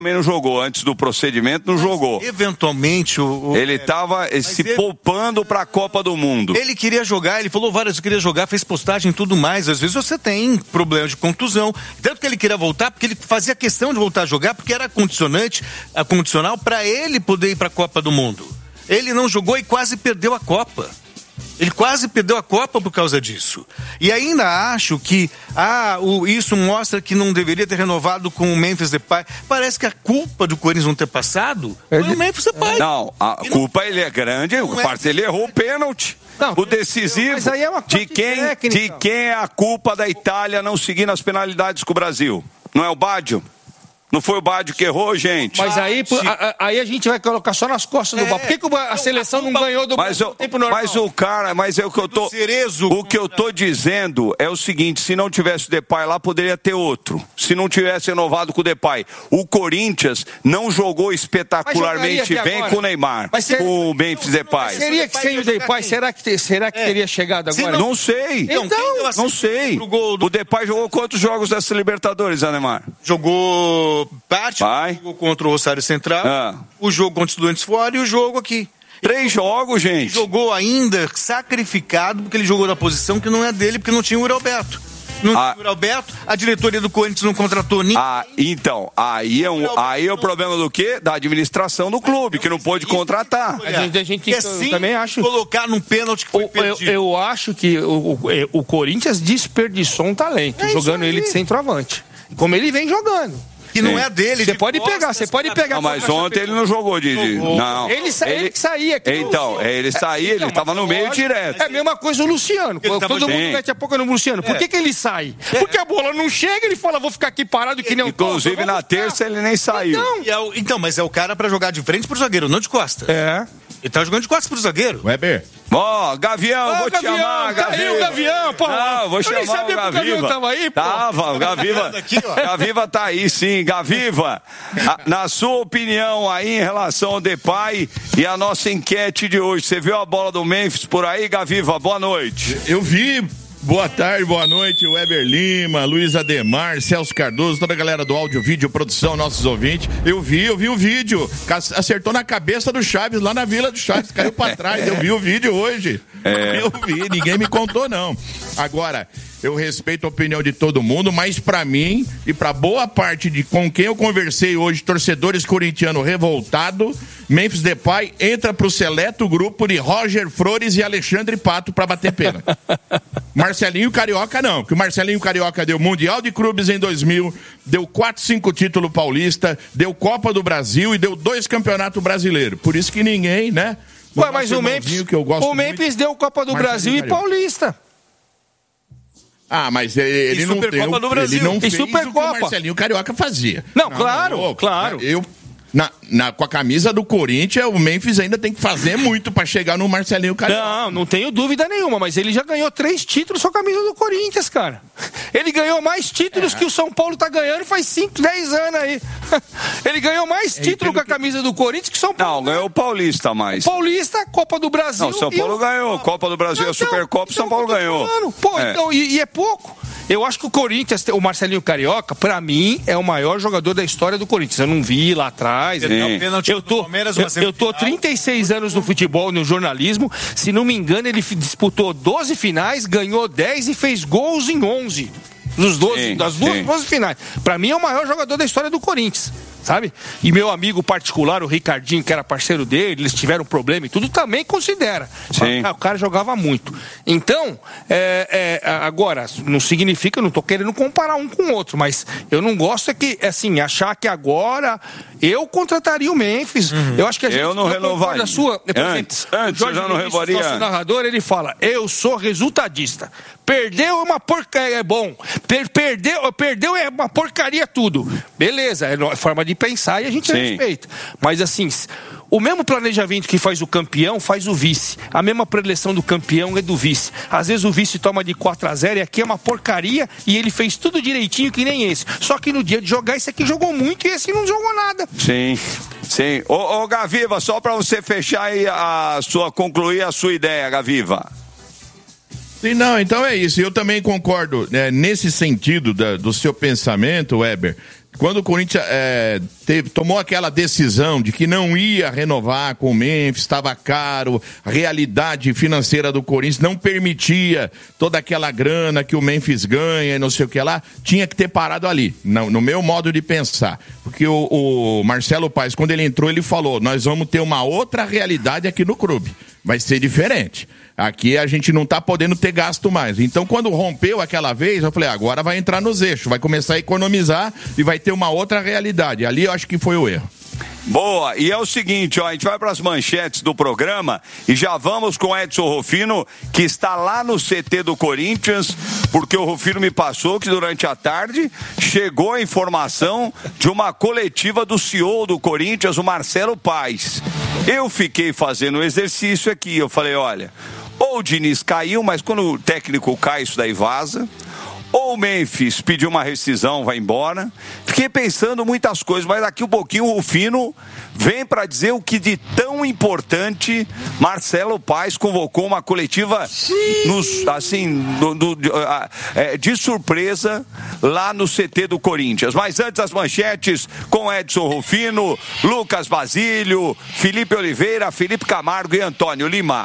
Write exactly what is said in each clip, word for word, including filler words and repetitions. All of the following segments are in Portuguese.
também não jogou, antes do procedimento não mas, jogou. Eventualmente o, o ele estava se ele... poupando para a Copa do Mundo. Ele queria jogar, ele falou várias vezes que queria jogar, fez postagem e tudo mais. Às vezes você tem problema de contusão. Tanto que ele queria voltar, porque ele fazia questão de voltar a jogar, porque era condicionante, a condicional para ele poder ir para a Copa do Mundo. Ele não jogou e quase perdeu a Copa. Ele quase perdeu a Copa por causa disso. E ainda acho que ah, o, isso mostra que não deveria ter renovado com o Memphis Depay. Parece que a culpa do Corinthians não ter passado foi o Memphis Depay. Não, a e culpa não... ele é grande, o é... parceiro ele errou o pênalti. Não, o decisivo mas aí é uma de, quem, de quem é a culpa da Itália não seguindo as penalidades com o Brasil? Não é o Bádio? Não foi o Bádio que errou, gente? Mas aí a, aí a gente vai colocar só nas costas do é, Bádio. Por que, que a seleção não ganhou do mas eu, tempo normal? Mas o cara, mas é o que eu tô... O que eu tô dizendo é o seguinte, se não tivesse o Depay lá, poderia ter outro. Se não tivesse renovado com o Depay. O Corinthians não jogou espetacularmente bem agora com o Neymar, mas ser... com o Memphis Depay. Seria que sem o Depay, será que, será que é. teria chegado agora? Não, não sei. Então, então não sei. Do... O Depay jogou quantos jogos dessa Libertadores, Anemar? Jogou... parte do jogo contra o Rosário Central, ah. o jogo contra o Estudiantes fora e o jogo aqui. Três jogos, gente. Ele jogou ainda sacrificado porque ele jogou na posição que não é dele, porque não tinha o Yuri Alberto. Não ah. tinha o Yuri Alberto, a diretoria do Corinthians não contratou ninguém. Ah, então, aí é, um, aí é o problema do quê? Da administração do clube, que não pôde contratar. A gente, a gente é sim, também acho colocar num pênalti que foi o, perdido. Eu, eu acho que o, o, o Corinthians desperdiçou um talento, é jogando ele de centroavante. Como ele vem jogando. Que não é dele. Você pode pegar, você pode pegar. Não, mas ontem ele não jogou, Didi. Não. Ele, sa ele, ele saía. Aqui então, é, ele saía, ele estava no meio direto. É a mesma coisa o Luciano. Todo mundo mete a pouco no Luciano. Por que que ele sai? Porque a bola não chega, ele fala, vou ficar aqui parado que nem um Inclusive na terça ele nem saiu. Então, então mas é o cara pra jogar de frente pro zagueiro, não de costas. É. Ele tá jogando de costas pro zagueiro. Weber. Ó, oh, Gavião, oh, vou Gavião, te chamar, tá Gavião. Aí o Gavião, pô. Não, vou chamar o Gaviva. O Gavião tava aí, pô. Tava, o Gaviva. Gaviva tá aí, sim. Gaviva, a, na sua opinião aí em relação ao Depay e a nossa enquete de hoje, você viu a bola do Memphis por aí, Gaviva? Boa noite. Eu vi. Boa tarde, boa noite, Weber Lima, Luiz Ademar, Celso Cardoso, toda a galera do áudio, vídeo, produção, nossos ouvintes. Eu vi, eu vi o vídeo, acertou na cabeça do Chaves, lá na Vila do Chaves, caiu pra trás, eu vi o vídeo hoje. É. Eu vi, ninguém me contou não. Agora, eu respeito a opinião de todo mundo, mas pra mim e pra boa parte de com quem eu conversei hoje, torcedores corintianos revoltados, Memphis Depay entra pro seleto grupo de Roger Flores e Alexandre Pato pra bater pena. Marcelinho Carioca não, porque o Marcelinho Carioca deu Mundial de Clubes em dois mil, deu quatro, cinco títulos paulista, deu Copa do Brasil e deu dois campeonatos brasileiros. Por isso que ninguém, né? Ué, mas o Memphis, que eu gosto o Memphis deu Copa do Brasil e Paulista. Ah, mas ele, ele não deu, do Brasil. ele não fez e Supercopa. o que o Marcelinho Carioca fazia. Não, não claro, não, claro. Eu, na, na, com a camisa do Corinthians, o Memphis ainda tem que fazer muito pra chegar no Marcelinho Carioca. Não, não tenho dúvida nenhuma, mas ele já ganhou três títulos com a camisa do Corinthians, cara. Ele ganhou mais títulos é. que o São Paulo tá ganhando faz cinco, dez anos aí. Ele ganhou mais é, títulos com a camisa do Corinthians que o São Paulo. Não, ganhou o Paulista mais. Paulista, Copa do Brasil. Não, São Paulo o... ganhou. Copa do Brasil, então, a Supercopa, então, São Paulo ganhou. Falando. Pô, é. então, e, e é pouco. Eu acho que o Corinthians, o Marcelinho Carioca, pra mim, é o maior jogador da história do Corinthians. Eu não vi lá atrás. Eu tô, eu, eu tô trinta e seis anos no futebol, no jornalismo. Se não me engano, ele disputou doze finais, ganhou dez e fez gols em onze. Dos doze, sim, das duas, duas finais. Pra mim, é o maior jogador da história do Corinthians. Sabe? E meu amigo particular, o Ricardinho, que era parceiro dele, eles tiveram problema e tudo, também considera. Sim. Ah, o cara jogava muito. Então, é, é, agora, não significa, eu não tô querendo comparar um com o outro, mas eu não gosto é que, assim, achar que agora eu contrataria o Memphis. Uhum. Eu acho que a gente... Eu não renovaria. Sua, por antes, exemplo, antes eu já não renovaria. O nosso narrador, ele fala, eu sou resultadista. Perdeu é uma porcaria, é bom. Per, perdeu, perdeu é uma porcaria tudo. Beleza, é forma de pensar e a gente Sim. respeita. Mas assim, o mesmo planejamento que faz o campeão, faz o vice. A mesma preleção do campeão é do vice. Às vezes o vice toma de quatro a zero e aqui é uma porcaria e ele fez tudo direitinho que nem esse. Só que no dia de jogar, esse aqui jogou muito e esse não jogou nada. Sim, sim. Ô, ô Gaviva, só pra você fechar aí a sua, concluir a sua ideia, Gaviva. Sim, não, então é isso. Eu também concordo, né, nesse sentido da, do seu pensamento, Weber, quando o Corinthians é, teve, tomou aquela decisão de que não ia renovar com o Memphis, estava caro, a realidade financeira do Corinthians não permitia toda aquela grana que o Memphis ganha e não sei o que lá, tinha que ter parado ali, no, no meu modo de pensar. Porque o, o Marcelo Paes, quando ele entrou, ele falou, nós vamos ter uma outra realidade aqui no clube, vai ser diferente. Aqui a gente não está podendo ter gasto mais. Então, quando rompeu aquela vez, eu falei, agora vai entrar nos eixos, vai começar a economizar e vai ter uma outra realidade. Ali eu acho que foi o erro. Boa, e é o seguinte, ó, a gente vai para as manchetes do programa e já vamos com Edson Rufino, que está lá no C T do Corinthians, porque o Rufino me passou que durante a tarde chegou a informação de uma coletiva do C E O do Corinthians, o Marcelo Paes. Eu fiquei fazendo o exercício aqui, eu falei, olha, ou o Diniz caiu, mas quando o técnico cai, isso daí vaza. Ou o Memphis pediu uma rescisão, vai embora. Fiquei pensando muitas coisas, mas daqui um pouquinho o Rufino vem para dizer o que de tão importante Marcelo Paes convocou uma coletiva nos, assim, do, do, de, é, de surpresa lá no C T do Corinthians. Mas antes as manchetes com Edson Rufino, Lucas Basílio, Felipe Oliveira, Felipe Camargo e Antônio Lima.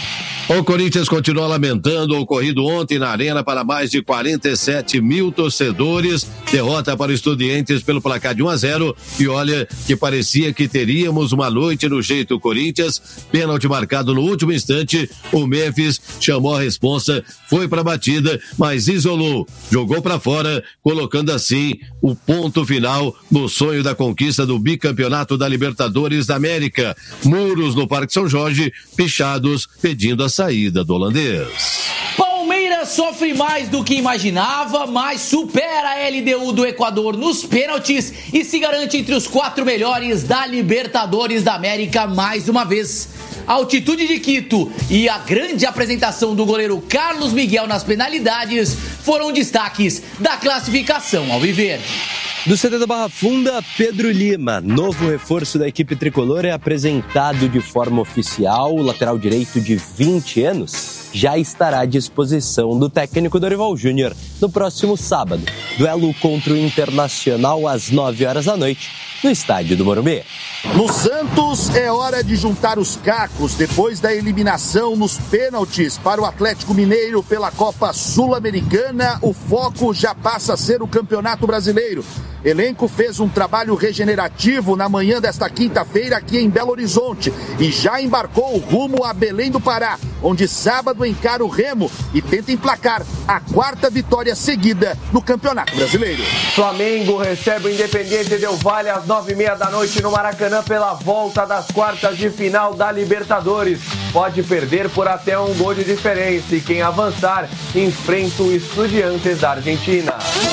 O Corinthians continua lamentando o ocorrido ontem na Arena para mais de quarenta e sete mil torcedores. Derrota para Estudiantes pelo placar de um a zero. E olha que parecia que teríamos uma noite no jeito Corinthians. Pênalti marcado no último instante. O Memphis chamou a responsa, foi para a batida, mas isolou. Jogou para fora, colocando assim o ponto final no sonho da conquista do bicampeonato da Libertadores da América. Muros no Parque São Jorge, pichados, pedindo a saída do holandês. Palmeiras sofre mais do que imaginava, mas supera a L D U do Equador nos pênaltis e se garante entre os quatro melhores da Libertadores da América mais uma vez. A altitude de Quito e a grande apresentação do goleiro Carlos Miguel nas penalidades foram destaques da classificação alviverde. Do C T da Barra Funda, Pedro Lima, novo reforço da equipe tricolor, é apresentado de forma oficial. O lateral direito de vinte anos já estará à disposição do técnico Dorival Júnior no próximo sábado. Duelo contra o Internacional às nove horas da noite, no estádio do Morumbi. No Santos, é hora de juntar os cacos depois da eliminação nos pênaltis para o Atlético Mineiro pela Copa Sul-Americana. O foco já passa a ser o Campeonato Brasileiro. Elenco fez um trabalho regenerativo na manhã desta quinta-feira aqui em Belo Horizonte e já embarcou rumo a Belém do Pará, onde sábado encara o Remo e tenta emplacar a quarta vitória seguida no Campeonato Brasileiro. Flamengo recebe o Independiente Del Valle às nove e meia da noite no Maracanã pela volta das quartas de final da Libertadores. Pode perder por até um gol de diferença e quem avançar enfrenta o Estudiantes da Argentina.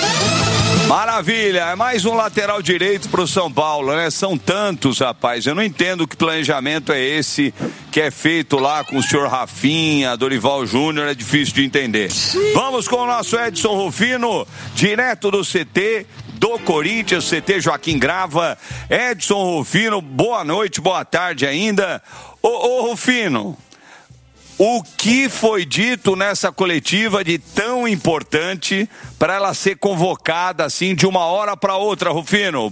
Maravilha, é mais um lateral direito pro São Paulo, né? São tantos, rapaz, eu não entendo que planejamento é esse que é feito lá com o senhor Rafinha, Dorival Júnior, é difícil de entender. Vamos com o nosso Edson Rufino, direto do C T do Corinthians, C T Joaquim Grava. Edson Rufino, boa noite, boa tarde ainda. Ô, ô Rufino, o que foi dito nessa coletiva de tão importante para ela ser convocada assim de uma hora para outra, Rufino?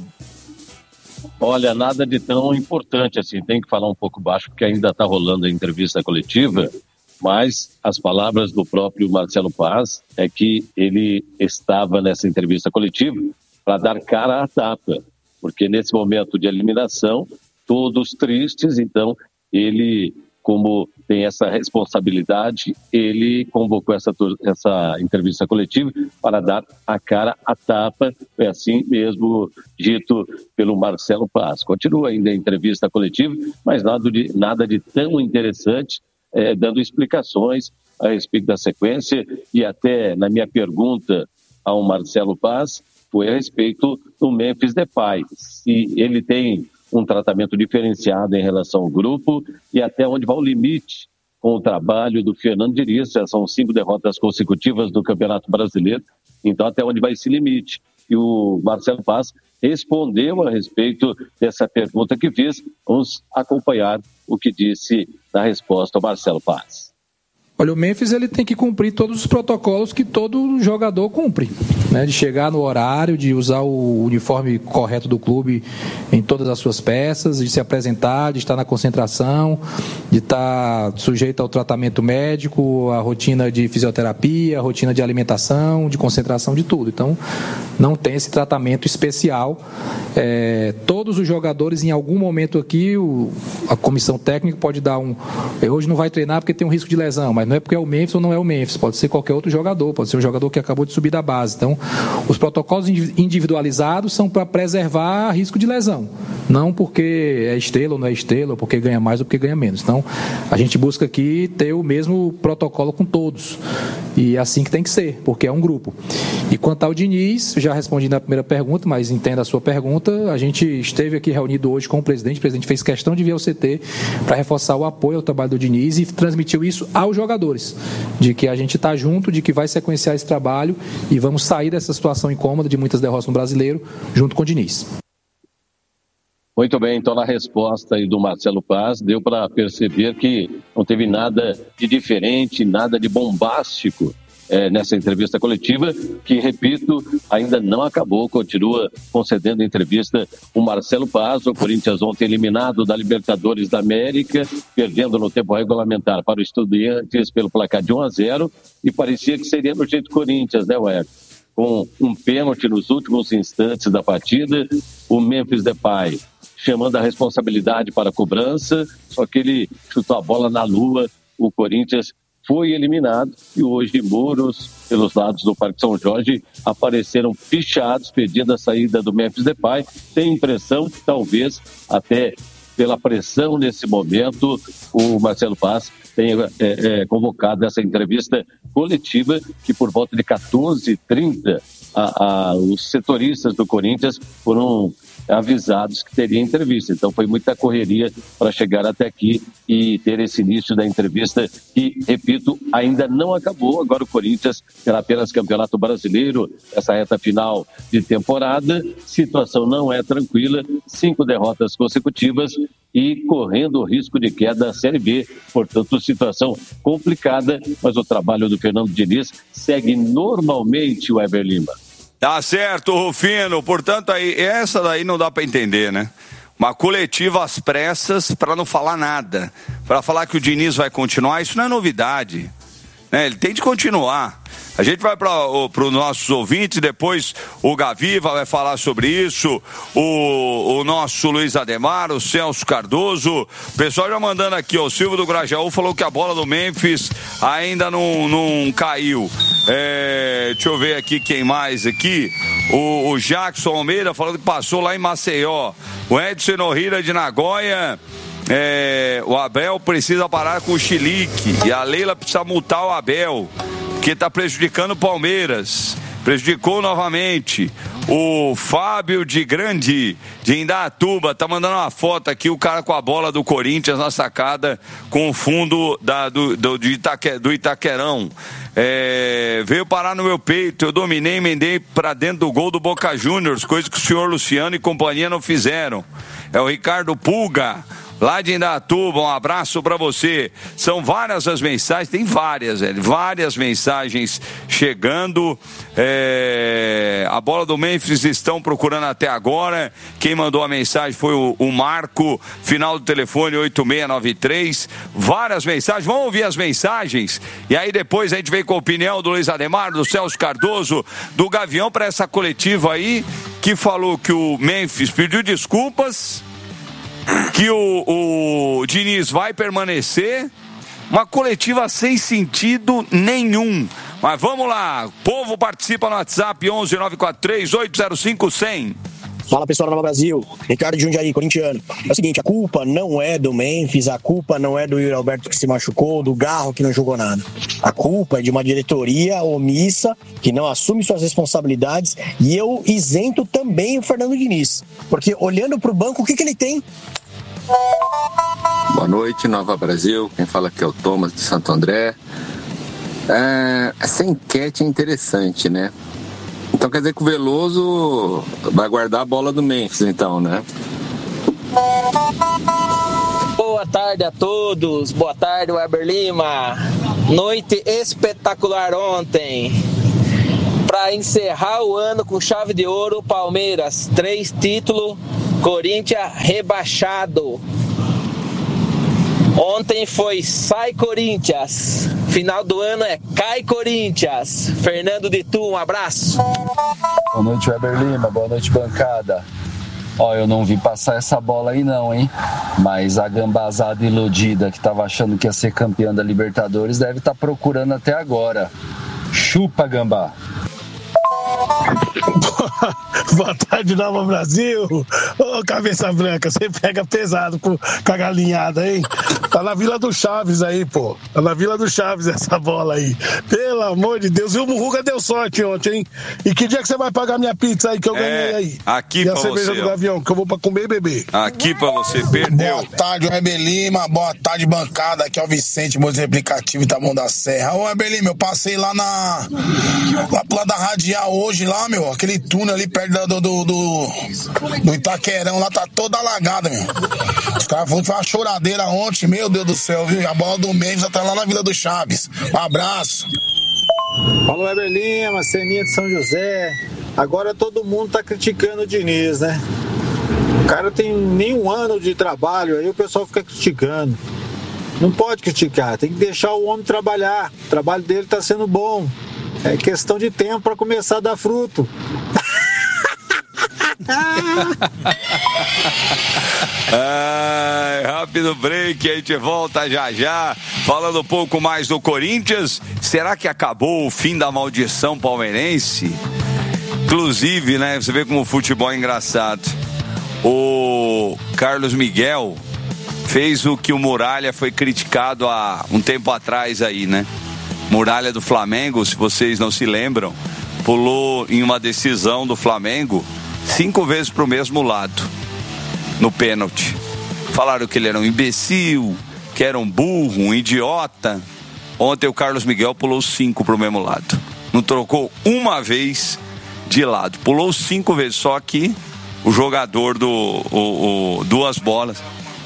Olha, nada de tão importante assim. Tem que falar um pouco baixo porque ainda está rolando a entrevista coletiva, mas as palavras do próprio Marcelo Paes é que ele estava nessa entrevista coletiva para dar cara à tapa, porque nesse momento de eliminação, todos tristes, então ele, como tem essa responsabilidade, ele convocou essa, essa entrevista coletiva para dar a cara à tapa, é assim mesmo dito pelo Marcelo Paes. Continua ainda a entrevista coletiva, mas nada de, nada de tão interessante, é, dando explicações a respeito da sequência, e até na minha pergunta ao Marcelo Paes foi a respeito do Memphis Depay, se ele tem um tratamento diferenciado em relação ao grupo e até onde vai o limite com o trabalho do Fernando Diniz. Já são cinco derrotas consecutivas do Campeonato Brasileiro, então até onde vai esse limite? E o Marcelo Paes respondeu a respeito dessa pergunta que fiz. Vamos acompanhar o que disse na resposta ao Marcelo Paes. Olha, o Memphis ele tem que cumprir todos os protocolos que todo jogador cumpre, né? De chegar no horário, de usar o uniforme correto do clube em todas as suas peças, de se apresentar, de estar na concentração, de estar sujeito ao tratamento médico, a rotina de fisioterapia, a rotina de alimentação, de concentração, de tudo. Então, não tem esse tratamento especial. É, todos os jogadores, em algum momento aqui, o, a comissão técnica pode dar um... Hoje não vai treinar porque tem um risco de lesão, mas não é porque é o Memphis ou não é o Memphis, pode ser qualquer outro jogador, pode ser um jogador que acabou de subir da base. Então, os protocolos individualizados são para preservar risco de lesão, não porque é estrela ou não é estrela, ou porque ganha mais ou porque ganha menos. Então, a gente busca aqui ter o mesmo protocolo com todos, e é assim que tem que ser, porque é um grupo. E quanto ao Diniz, já respondi na primeira pergunta, mas entenda a sua pergunta, a gente esteve aqui reunido hoje com o presidente, o presidente fez questão de vir ao C T para reforçar o apoio ao trabalho do Diniz e transmitiu isso aos jogadores, de que a gente está junto, de que vai sequenciar esse trabalho e vamos sair dessa situação incômoda de muitas derrotas no Brasileiro, junto com o Diniz. Muito bem, então na resposta aí do Marcelo Paz, deu para perceber que não teve nada de diferente, nada de bombástico é, nessa entrevista coletiva, que, repito, ainda não acabou, continua concedendo entrevista o Marcelo Paz. O Corinthians ontem eliminado da Libertadores da América, perdendo no tempo regulamentar para o Estudiantes pelo placar de um a zero, e parecia que seria no jeito Corinthians, né, Ué? Com um pênalti nos últimos instantes da partida, o Memphis Depay chamando a responsabilidade para a cobrança, só que ele chutou a bola na lua, o Corinthians foi eliminado, e hoje muros pelos lados do Parque São Jorge apareceram pichados pedindo a saída do Memphis Depay. Tem impressão que talvez até pela pressão nesse momento o Marcelo Paz tenha é, é, convocado essa entrevista coletiva, que por volta de quatorze e trinta a, a, os setoristas do Corinthians foram avisados que teria entrevista. Então foi muita correria para chegar até aqui e ter esse início da entrevista que, repito, ainda não acabou. Agora o Corinthians terá apenas Campeonato Brasileiro, essa reta final de temporada. Situação não é tranquila, cinco derrotas consecutivas e correndo o risco de queda da Série B. Portanto, situação complicada, mas o trabalho do Fernando Diniz segue normalmente, o Weber Lima. Tá certo, Rufino. Portanto, aí, essa daí não dá para entender, né? Uma coletiva às pressas para não falar nada. Para falar que o Diniz vai continuar, isso não é novidade, né? Ele tem de continuar. A gente vai para os nossos ouvintes, depois o Gaviva vai falar sobre isso, o, o nosso Luiz Ademar, o Celso Cardoso, o pessoal já mandando aqui, ó, o Silvio do Grajaú falou que a bola do Memphis ainda não, não caiu. É, deixa eu ver aqui quem mais aqui, o, o Jackson Almeida falando que passou lá em Maceió, o Edson Norrira de Nagoya. É, o Abel precisa parar com o chilique e a Leila precisa multar o Abel, que está prejudicando o Palmeiras, prejudicou novamente. O Fábio de Grande, de Indaiatuba, tá mandando uma foto aqui, o cara com a bola do Corinthians na sacada, com o fundo da, do, do, de Itaque, do Itaquerão. É, veio parar no meu peito, eu dominei e emendei para dentro do gol do Boca Juniors, coisa que o senhor Luciano e companhia não fizeram. É o Ricardo Pulga, lá de Indaiatuba, um abraço para você. São várias as mensagens, tem várias, velho, várias mensagens chegando. É, a bola do Memphis estão procurando até agora. Quem mandou a mensagem foi o, o Marco, final do telefone oito seis nove três. Várias mensagens, vamos ouvir as mensagens e aí depois a gente vem com a opinião do Luiz Ademar, do Celso Cardoso, do Gavião, para essa coletiva aí, que falou que o Memphis pediu desculpas, que o, o Diniz vai permanecer. Uma coletiva sem sentido nenhum. Mas vamos lá, povo participa no WhatsApp onze nove quatro três oito zero cinco cem. Fala pessoal da Nova Brasil, Ricardo de Jundiaí, corintiano. É o seguinte, a culpa não é do Memphis, a culpa não é do Yuri Alberto que se machucou, do Garro que não jogou nada. A culpa é de uma diretoria omissa, que não assume suas responsabilidades, e eu isento também o Fernando Diniz, porque olhando para o banco, o que, que ele tem? Boa noite, Nova Brasil, quem fala aqui é o Thomas de Santo André. É, essa enquete é interessante, né? Então quer dizer que o Veloso vai guardar a bola do Memphis, então, né? Boa tarde a todos, boa tarde, Weber Lima. Noite espetacular ontem. Para encerrar o ano com chave de ouro, Palmeiras, três títulos, Corinthians rebaixado. Ontem foi Sai Corinthians, final do ano é Cai Corinthians. Fernando de Tu, um abraço. Boa noite, Weber Lima, boa noite, bancada. Ó, eu não vi passar essa bola aí não, hein? Mas a gambazada iludida que tava achando que ia ser campeã da Libertadores deve estar procurando até agora. Chupa, gambá. Boa tarde, Nova Brasil. Ô, cabeça branca, você pega pesado com a galinhada, hein? Tá na Vila do Chaves aí, pô. Tá na Vila do Chaves essa bola aí. Pelo amor de Deus. E o Murruga deu sorte ontem, hein? E que dia que você vai pagar minha pizza aí que eu é, ganhei aí? Aqui e pra a cerveja você, do Gavião, que eu vou pra comer e beber. Aqui pra você, perdeu. Boa tarde, Weber Lima. Boa tarde, bancada. Aqui é o Vicente, Moisés Aplicativo e Taboão da Serra. Ô, Weber Lima, eu passei lá na... lá pro lado da Radial hoje, lá, meu. Aquele túnel ali perto do, do, do, do Itaquerão, lá tá toda alagada, meu. Os caras foram fazer uma choradeira ontem, meu Deus do céu, viu? A bola do Memphis tá lá na Vila do Chaves. Um abraço. Fala, Weber Lima, Ceninha de São José. Agora todo mundo tá criticando o Diniz, né? O cara tem nem um ano de trabalho, aí o pessoal fica criticando. Não pode criticar, tem que deixar o homem trabalhar. O trabalho dele tá sendo bom. É questão de tempo para começar a dar fruto. Ai, rápido break, a gente volta já já, falando um pouco mais do Corinthians. Será que acabou o fim da maldição palmeirense? Inclusive, né, você vê como o futebol é engraçado. O Carlos Miguel fez o que o Muralha foi criticado há um tempo atrás aí, né? Muralha do Flamengo, se vocês não se lembram, pulou em uma decisão do Flamengo cinco vezes para o mesmo lado, no pênalti. Falaram que ele era um imbecil, que era um burro, um idiota. Ontem o Carlos Miguel pulou cinco para o mesmo lado. Não trocou uma vez de lado. Pulou cinco vezes, só que o jogador do o, o, duas bolas.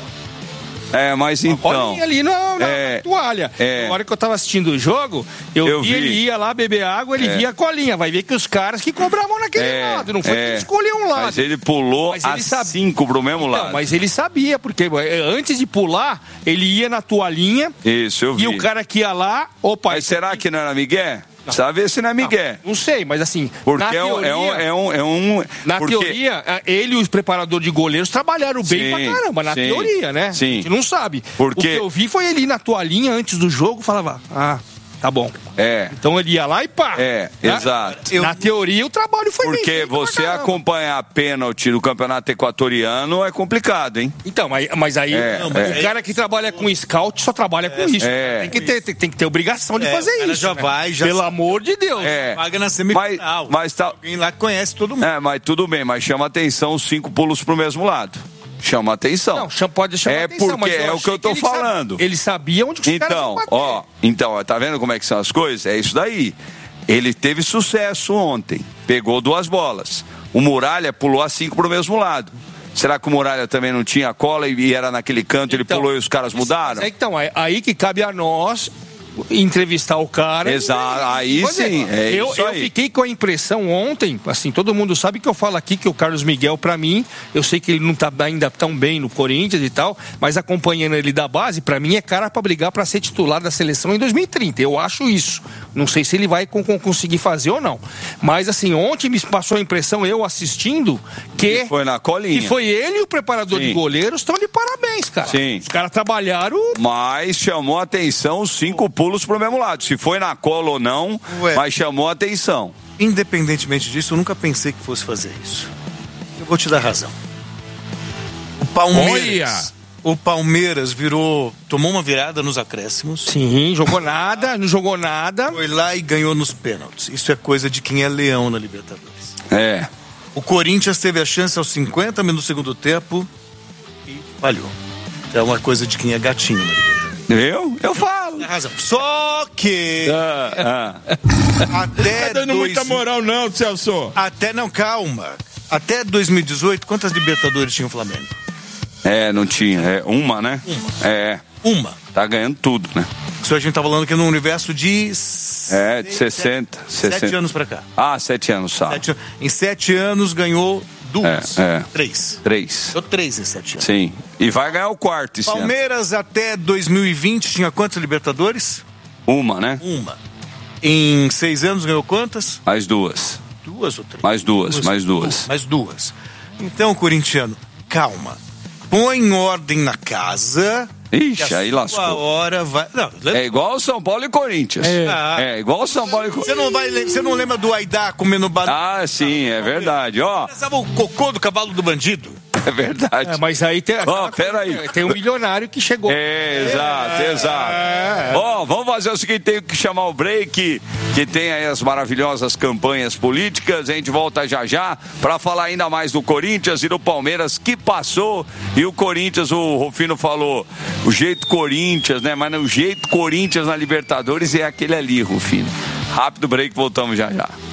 É, mas então... ali no, na é, toalha. É, na hora que eu tava assistindo o jogo, eu, eu vi, vi ele ia lá beber água, ele é. via a colinha. Vai ver que os caras que cobravam naquele é, lado, não foi é, que escolheu um lado. Mas ele pulou mas ele a sabe... cinco pro mesmo então, lado. Mas ele sabia, porque antes de pular, ele ia na toalhinha. Isso, eu vi. E o cara que ia lá... Opa, mas será que não era Miguel? Sabe ver se não é Miguel. Não, não sei, mas assim... Porque na é, teoria, é um... É um, é um na porque... teoria, ele e os preparadores de goleiros trabalharam bem sim, pra caramba. Na sim, teoria, né? Sim. A gente não sabe. Porque... O que eu vi foi ele ir na toalhinha antes do jogo, falava... Ah, tá bom. É. Então ele ia lá e pá. É, né? exato. Eu... Na teoria, o trabalho foi Porque bem feito. você acompanhar pênalti no campeonato equatoriano é complicado, hein? Então, mas, mas aí é, não, mas é. o cara que trabalha com scout só trabalha com é, isso. É. Tem, que ter, tem, tem que ter obrigação de é, fazer isso. Já né? vai, já Pelo amor de Deus. É. Paga na semifinal. Mas, mas tá... Alguém lá conhece todo mundo. É, mas tudo bem, mas chama atenção os cinco pulos pro mesmo lado. Chama atenção. Não, pode chamar é atenção. Porque mas é o que eu tô ele falando. Sabe, ele sabia onde os então, caras iam bater. ó, então, tá vendo como é que são as coisas? É isso daí. Ele teve sucesso ontem. Pegou duas bolas. O Muralha pulou a cinco pro mesmo lado. Será que o Muralha também não tinha cola e era naquele canto, ele então, pulou e os caras mudaram? É, então, é aí que cabe a nós entrevistar o cara. Exato, aí sim, é eu, isso eu aí. fiquei com a impressão ontem, assim, todo mundo sabe que eu falo aqui que o Carlos Miguel, pra mim, eu sei que ele não tá ainda tão bem no Corinthians e tal, mas acompanhando ele da base, pra mim é cara pra brigar pra ser titular da seleção em dois mil e trinta, eu acho isso. Não sei se ele vai com, com, conseguir fazer ou não. Mas assim, ontem me passou a impressão, eu assistindo, que... que foi na colinha. Que foi ele e o preparador sim. de goleiros estão de parabéns, cara. Sim. Os caras trabalharam... Mas chamou a atenção os cinco pulos pro mesmo lado. Se foi na cola ou não, Ué. mas chamou a atenção. Independentemente disso, eu nunca pensei que fosse fazer isso. Eu vou te dar razão. O Palmeiras... Olha. O Palmeiras virou, tomou uma virada nos acréscimos. Sim, jogou nada, não jogou nada. Foi lá e ganhou nos pênaltis. Isso é coisa de quem é leão na Libertadores. É. O Corinthians teve a chance aos cinquenta minutos do segundo tempo e falhou. É uma coisa de quem é gatinho na Libertadores. Eu? Eu falo. Razão. Só que ah, ah. até não tá dando dois... muita moral não, Celso. Até não, calma. Até dois mil e dezoito, quantas Libertadores tinha o Flamengo? É, não tinha. É uma, né? Uma. É. Uma. Tá ganhando tudo, né? Isso a gente tá falando que no universo de... É, de sessenta. Sete, sete anos pra cá. Ah, sete anos, sabe. Sete, em sete anos ganhou duas. É, é. Três. Três. Ganhou três em sete anos. Sim. E vai ganhar o quarto esse Palmeiras ano. até dois mil e vinte tinha quantas Libertadores? Uma, né? Uma. Em seis anos ganhou quantas? Mais duas. Duas ou três? Mais duas, duas mais duas. duas. Mais duas. Então, corintiano, calma. Põe em ordem na casa... Ixi, aí lascou. Hora vai... Não, é igual São Paulo e Corinthians. É, ah, é igual São Paulo e Corinthians. Você não, vai, você não lembra do Aidá comendo banana? Ah, sim, é verdade. Ó. Pensava o cocô do cavalo do bandido. É verdade. É, mas aí tem, oh, peraí. tem um milionário que chegou. É, exato, é, exato. É, é. Ó, vamos fazer o seguinte, tem que chamar o break, que tem aí as maravilhosas campanhas políticas. A gente volta já já para falar ainda mais do Corinthians e do Palmeiras que passou. E o Corinthians, o Rufino falou, o jeito Corinthians, né? Mas o jeito Corinthians na Libertadores é aquele ali, Rufino. Rápido break, voltamos já já.